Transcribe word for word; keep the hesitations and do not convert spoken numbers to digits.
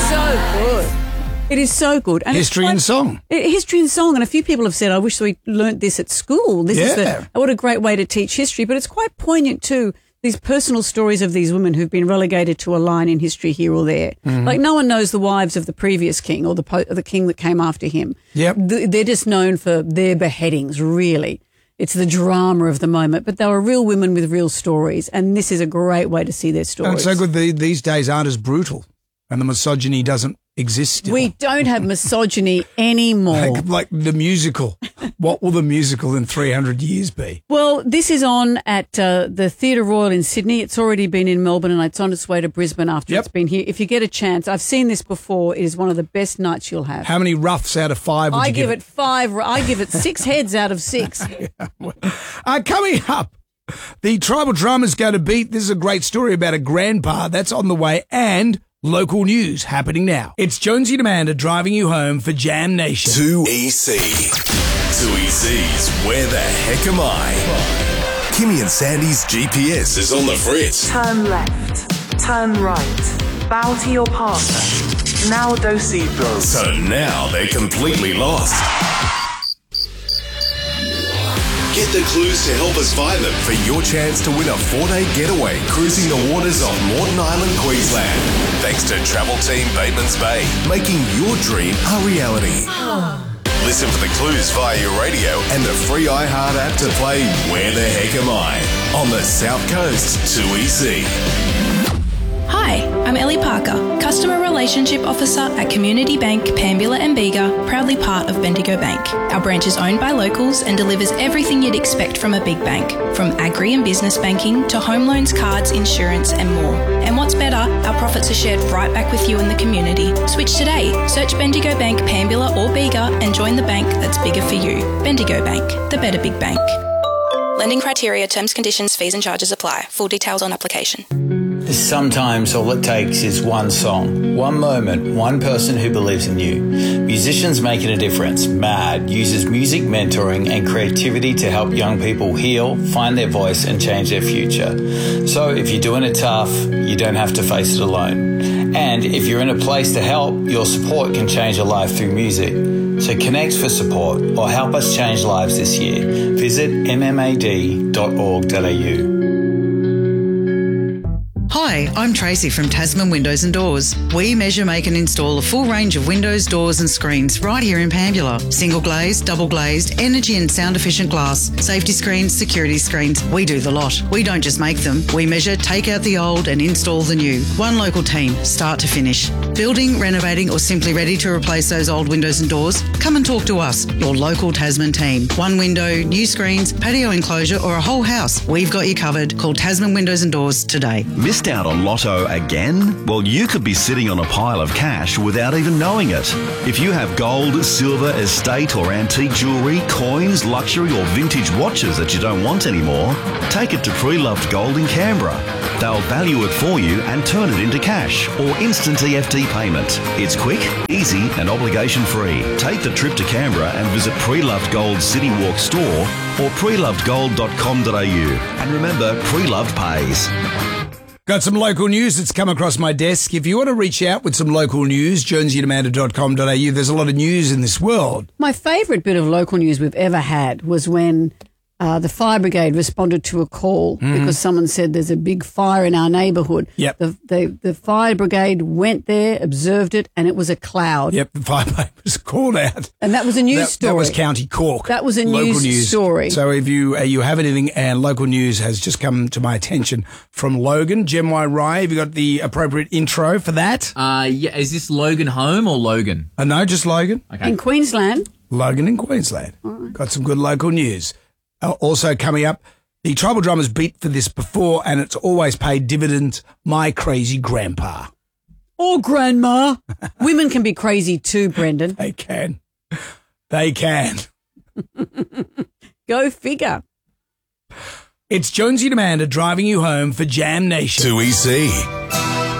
so good. It is so good. And history it's quite, and song. It, history and song. And a few people have said, I wish we learnt this at school. This Yeah. is the, what a great way to teach history. But it's quite poignant too, these personal stories of these women who've been relegated to a line in history here or there. Mm-hmm. Like no one knows the wives of the previous king or the po- or the king that came after him. Yep. Th- They're just known for their beheadings, really. It's the drama of the moment. But they were real women with real stories. And this is a great way to see their stories. And it's so good the, these days aren't as brutal and the misogyny doesn't exist still. We don't have misogyny anymore. Like, like the musical. What will the musical in three hundred years be? Well, this is on at uh, the Theatre Royal in Sydney. It's already been in Melbourne and it's on its way to Brisbane after Yep. it's been here. If you get a chance, I've seen this before. It is one of the best nights you'll have. How many roughs out of five would I you give give it five. I give it six heads out of six. Uh, coming up, the Tribal Drama's going to beat. This is a great story about a grandpa. That's on the way. And local news happening now. It's Jonesy and Amanda driving you home for Jam Nation. two E C. two E C's Where the Heck Am I? Kimmy and Sandy's G P S is on the fritz. Turn left. Turn right. Bow to your partner. Now do-si bro. So now they're completely lost. Get the clues to help us find them for your chance to win a four-day getaway cruising the waters of Moreton Island, Queensland. Thanks to Travel Team Bateman's Bay, making your dream a reality. Listen for the clues via your radio and the free iHeart app to play Where the Heck Am I? On the South Coast two E C. Hi, I'm Ellie Parker, Customer Relationship Officer at Community Bank, Pambula and Bega, proudly part of Bendigo Bank. Our branch is owned by locals and delivers everything you'd expect from a big bank, from agri and business banking to home loans, cards, insurance and more. And what's better, our profits are shared right back with you in the community. Switch today. Search Bendigo Bank, Pambula or Bega and join the bank that's bigger for you. Bendigo Bank, the better big bank. Lending criteria, terms, conditions, fees and charges apply. Full details on application. Sometimes all it takes is one song, one moment, one person who believes in you. Musicians Making a Difference, MAD, uses music mentoring and creativity to help young people heal, find their voice and change their future. So if you're doing it tough, you don't have to face it alone. And if you're in a place to help, your support can change a life through music. So connect for support or help us change lives this year. Visit m m a d dot org dot a u. Hi, I'm Tracy from Tasman Windows and Doors. We measure, make and install a full range of windows, doors and screens right here in Pambula. Single glazed, double glazed, energy and sound efficient glass, safety screens, security screens. We do the lot. We don't just make them. We measure, take out the old and install the new. One local team, start to finish. Building, renovating or simply ready to replace those old windows and doors? Come and talk to us, your local Tasman team. One window, new screens, patio enclosure or a whole house. We've got you covered. Call Tasman Windows and Doors today. Missed out on Lotto again? Well, you could be sitting on a pile of cash without even knowing it. If you have gold, silver, estate or antique jewellery, coins, luxury or vintage watches that you don't want anymore, take it to Pre-Loved Gold in Canberra. They'll value it for you and turn it into cash or instant E F T payment. It's quick, easy and obligation free. Take the trip to Canberra and visit Pre-Loved Gold City Walk store or pre loved gold dot com dot a u. And remember, Pre-Loved pays. Got some local news that's come across my desk. If you want to reach out with some local news, jonesy and amanda dot com dot a u. There's a lot of news in this world. My favourite bit of local news we've ever had was when uh, the fire brigade responded to a call Mm-hmm. because someone said there's a big fire in our neighbourhood. Yep. The, the, the fire brigade went there, observed it, and it was a cloud. Yep, the fire brigade was called out. And that was a news that, story. That was County Cork. That was a local news, news story. So if you uh, you have anything, and local news has just come to my attention from Logan. Gem Y Rye, have you got the appropriate intro for that? Uh, yeah, is this Logan home or Logan? Uh, no, just Logan. Okay. In Queensland. Logan in Queensland. Right. Got some good local news. Uh, also coming up, the Tribal Drummers beat for this before, and it's always paid dividends. My crazy grandpa. Or grandma. Women can be crazy too, Brendan. They can. They can. Go figure. It's Jonesy and Amanda driving you home for Jam Nation. two E C.